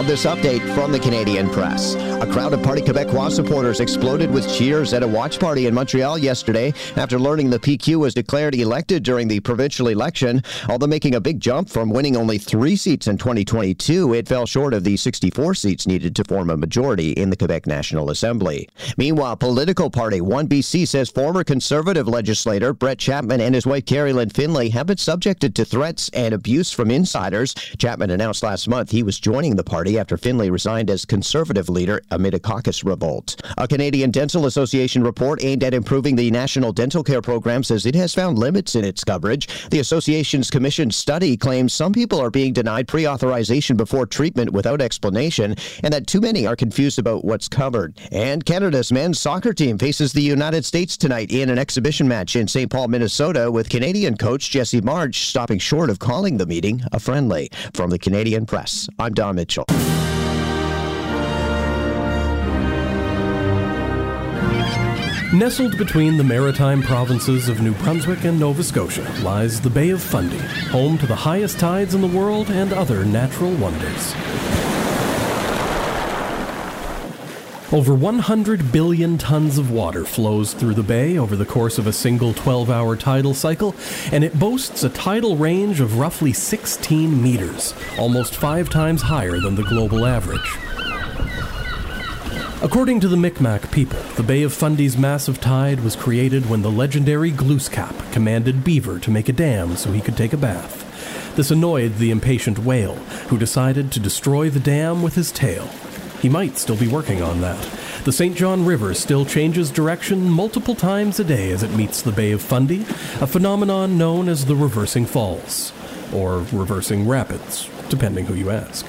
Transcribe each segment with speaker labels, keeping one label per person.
Speaker 1: Now, this update from the Canadian Press. A crowd of Parti Québécois supporters exploded with cheers at a watch party in Montreal yesterday after learning the PQ was declared elected during the provincial election. Although making a big jump from winning only 3 seats in 2022, it fell short of the 64 seats needed to form a majority in the Quebec National Assembly. Meanwhile, political party 1BC says former Conservative legislator Brett Chapman and his wife Carrie Lynn Finlay have been subjected to threats and abuse from insiders. Chapman announced last month he was joining the party after Finlay resigned as Conservative leader amid a caucus revolt. A Canadian Dental Association report aimed at improving the national dental care program says it has found limits in its coverage. The association's commissioned study claims some people are being denied pre-authorization before treatment without explanation, and that too many are confused about what's covered. And Canada's men's soccer team faces the United States tonight in an exhibition match in St. Paul, Minnesota, with Canadian coach Jesse March stopping short of calling the meeting a friendly. From the Canadian Press, I'm Don Mitchell.
Speaker 2: Nestled between the maritime provinces of New Brunswick and Nova Scotia lies the Bay of Fundy, home to the highest tides in the world and other natural wonders. Over 100 billion tons of water flows through the bay over the course of a single 12-hour tidal cycle, and it boasts a tidal range of roughly 16 meters, almost 5 times higher than the global average. According to the Micmac people, the Bay of Fundy's massive tide was created when the legendary Glooscap commanded Beaver to make a dam so he could take a bath. This annoyed the impatient whale, who decided to destroy the dam with his tail. He might still be working on that. The St. John River still changes direction multiple times a day as it meets the Bay of Fundy, a phenomenon known as the reversing falls, or reversing rapids, depending who you ask.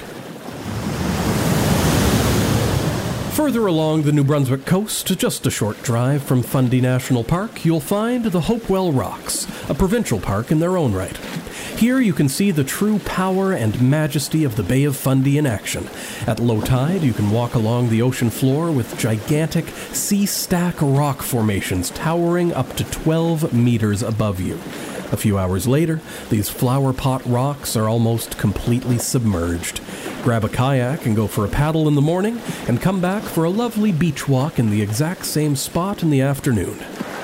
Speaker 2: Further along the New Brunswick coast, just a short drive from Fundy National Park, you'll find the Hopewell Rocks, a provincial park in their own right. Here you can see the true power and majesty of the Bay of Fundy in action. At low tide, you can walk along the ocean floor with gigantic sea-stack rock formations towering up to 12 meters above you. A few hours later, these flower pot rocks are almost completely submerged. Grab a kayak and go for a paddle in the morning, and come back for a lovely beach walk in the exact same spot in the afternoon.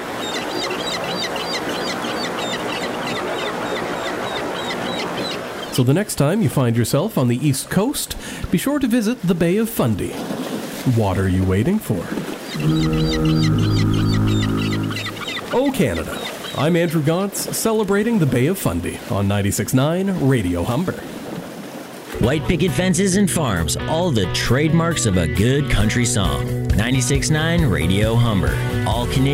Speaker 2: So the next time you find yourself on the East Coast, be sure to visit the Bay of Fundy. What are you waiting for? Oh, Canada. I'm Andrew Gauntz, celebrating the Bay of Fundy on 96.9 Radio Humber.
Speaker 3: White picket fences and farms, all the trademarks of a good country song. 96.9 Radio Humber. All Canadian.